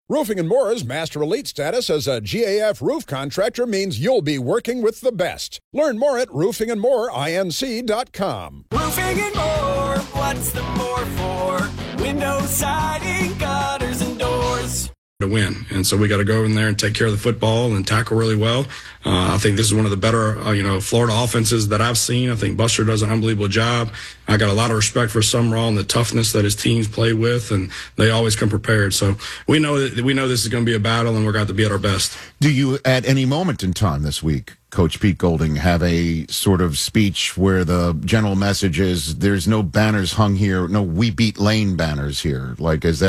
Roofing & More's Master Elite status as a GAF roof contractor means you'll be working with the best. Learn more at roofingandmoreinc.com. Roofing and More, what's the more for? Windows, siding, gutters, and doors. To win. And so we got to go in there and take care of the football and tackle really well. I think this is one of the better, Florida offenses that I've seen. I think Buster does an unbelievable job. I got a lot of respect for Sumrall and the toughness that his teams play with, and they always come prepared. So we know this is going to be a battle, and we're going to be at our best. Do you, at any moment in time this week, Coach Pete Golding, have a sort of speech where the general message is there's no banners hung here, no "We Beat Lane" banners here? Like, is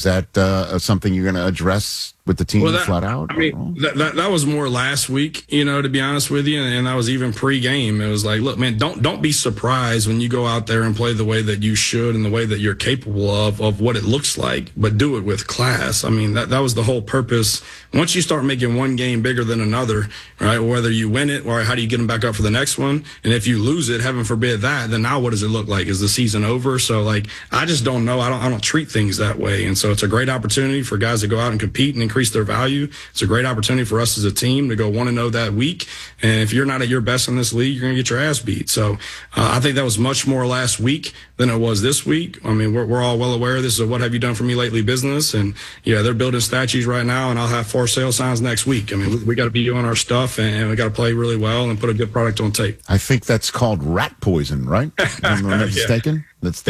that something you're going to address with the team flat out? I mean, that was more last week, to be honest with you, and that was even pre-game. It was like, look, man, don't be surprised when you go out there and play the way that you should and the way that you're capable of what it looks like, but do it with class. I mean, that was the whole purpose. Once you start making one game bigger than another, right, whether you win it or how do you get them back up for the next one, and if you lose it, heaven forbid that, then now what does it look like? Is the season over? So, I just don't know. I don't treat things that way, and so it's a great opportunity for guys to go out and compete and increase their value. It's a great opportunity for us as a team to go 1-0 that week, and if you're not at your best in this league, you're going to get your ass beat. So I think that was much more last week than it was this week. I mean, we're all well aware this is a "what have you done for me lately" business, and they're building statues right now, and I'll have for sale signs next week. I mean, we got to be doing our stuff, and we got to play really well and put a good product on tape. I think that's called rat poison, right? I'm not mistaken.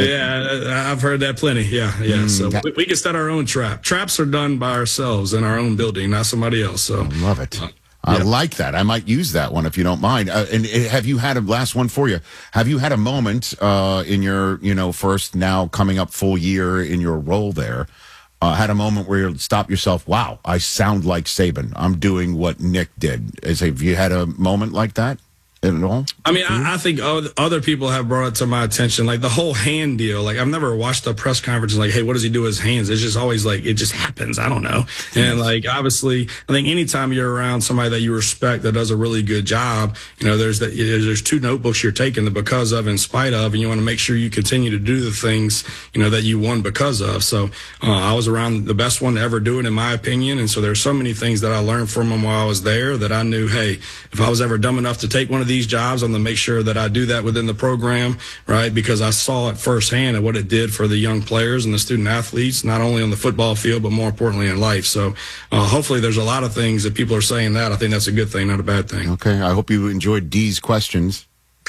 Yeah, I've heard that plenty. Yeah. So we can set our own trap. Traps are done by ourselves in our own building, not somebody else. So I love it. I like that. I might use that one if you don't mind. And have you had a last one for you? Have you had a moment in your, first now coming up full year in your role there? Had a moment where you stop yourself? Wow, I sound like Saban. I'm doing what Nick did. Have you had a moment like that at all? I mean, I think other people have brought it to my attention, like the whole hand deal. Like, I've never watched a press conference like, hey, what does he do with his hands? It's just always like, it just happens. I don't know. And obviously, I think anytime you're around somebody that you respect that does a really good job, there's two notebooks you're taking the because of, in spite of, and you want to make sure you continue to do the things, that you won because of. So I was around the best one to ever do it, in my opinion. And so there's so many things that I learned from him while I was there that I knew, hey, if I was ever dumb enough to take one of these jobs, I'm going to make sure that I do that within the program, right? Because I saw it firsthand and what it did for the young players and the student athletes, not only on the football field, but more importantly in life. So hopefully there's a lot of things that people are saying that. I think that's a good thing, not a bad thing. Okay. I hope you enjoyed Dee's questions.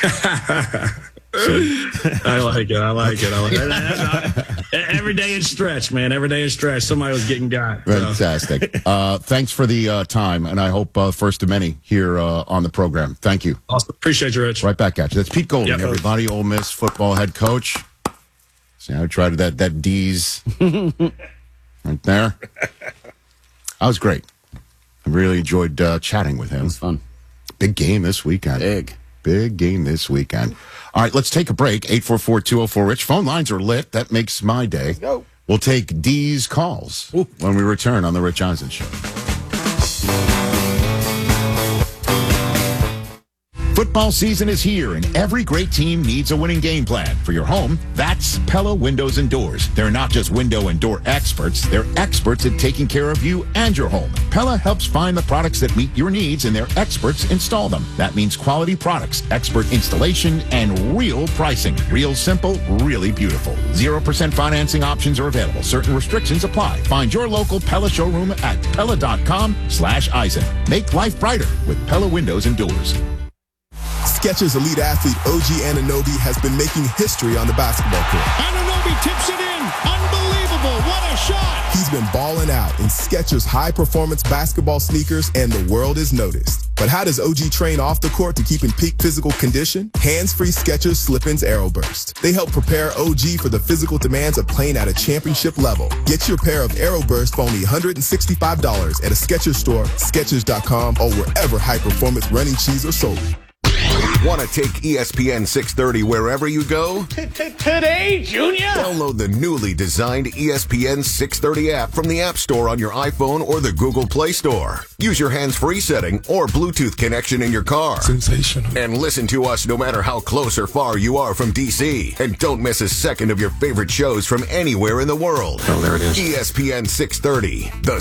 I like it. Every day is stretch, man. Every day is stretch. Somebody was getting got. Fantastic. Thanks for the time, and I hope first of many here on the program. Thank you. Awesome. Appreciate you, Rich. Right back at you. That's Pete Golding, everybody. Ole Miss football head coach. See, I tried that D's right there. That was great. I really enjoyed chatting with him. It was fun. Big game this weekend. Big game this weekend. All right, let's take a break. 844-204-RICH. Phone lines are lit. That makes my day. Let's go. We'll take D's calls when we return on The Rich Eisen Show. Football season is here, and every great team needs a winning game plan. For your home, that's Pella Windows and Doors. They're not just window and door experts. They're experts at taking care of you and your home. Pella helps find the products that meet your needs, and their experts install them. That means quality products, expert installation, and real pricing. Real simple, really beautiful. 0% financing options are available. Certain restrictions apply. Find your local Pella showroom at Pella.com/Eisen. Make life brighter with Pella Windows and Doors. Skechers elite athlete OG Anunoby has been making history on the basketball court. Anunoby tips it in. Unbelievable. What a shot. He's been balling out in Skechers high-performance basketball sneakers, and the world is noticed. But how does OG train off the court to keep in peak physical condition? Hands-free Skechers Slip-ins Aeroburst. They help prepare OG for the physical demands of playing at a championship level. Get your pair of Aeroburst for only $165 at a Skechers store, Skechers.com, or wherever high-performance running shoes are sold. Want to take ESPN 630 wherever you go? Today, Junior? Download the newly designed ESPN 630 app from the App Store on your iPhone or the Google Play Store. Use your hands-free setting or Bluetooth connection in your car. Sensational. And listen to us no matter how close or far you are from DC. And don't miss a second of your favorite shows from anywhere in the world. Oh, there it is. ESPN 630, the